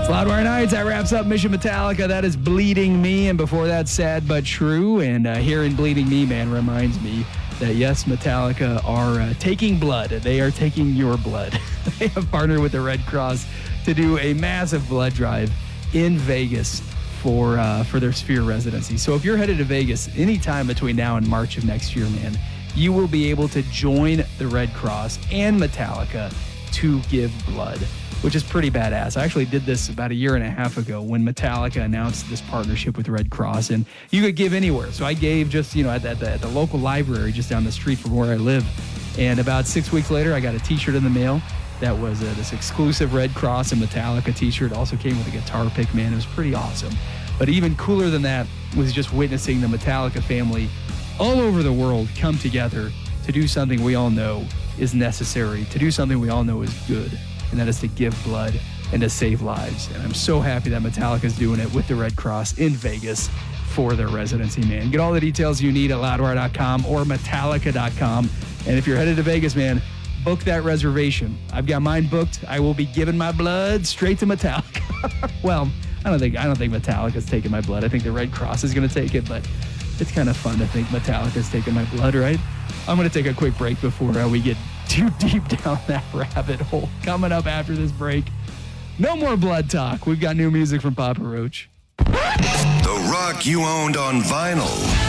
Loudwire Nights, that wraps up Mission Metallica. That is Bleeding Me, and before that, Sad But True. And hearing Bleeding Me, man, reminds me that, yes, Metallica are taking blood. They are taking your blood. They have partnered with the Red Cross to do a massive blood drive in Vegas for their Sphere residency. So if you're headed to Vegas anytime between now and March of next year, man, you will be able to join the Red Cross and Metallica to give blood, which is pretty badass. I actually did this about a year and a half ago when Metallica announced this partnership with Red Cross, and you could give anywhere. So I gave just, at the local library just down the street from where I live. And about 6 weeks later, I got a t-shirt in the mail that was this exclusive Red Cross and Metallica t-shirt. Also came with a guitar pick, man. It was pretty awesome. But even cooler than that was just witnessing the Metallica family all over the world come together to do something we all know is necessary, to do something we all know is good, and that is to give blood and to save lives. And I'm so happy that Metallica's doing it with the Red Cross in Vegas for their residency, man. Get all the details you need at loudwire.com or Metallica.com. And if you're headed to Vegas, man, book that reservation. I've got mine booked. I will be giving my blood straight to Metallica. Well, I don't think Metallica's taking my blood. I think the Red Cross is going to take it, but it's kind of fun to think Metallica's taking my blood, right? I'm going to take a quick break before we get too deep down that rabbit hole. Coming up after this break, no more blood talk. We've got new music from Papa Roach. The rock you owned on vinyl.